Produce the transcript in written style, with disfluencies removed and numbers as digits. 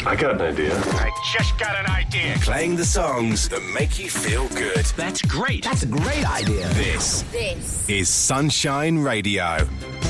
I got an idea. I just got an idea. Playing the songs that make you feel good. That's great. That's a great idea. This is Sunshine Radio.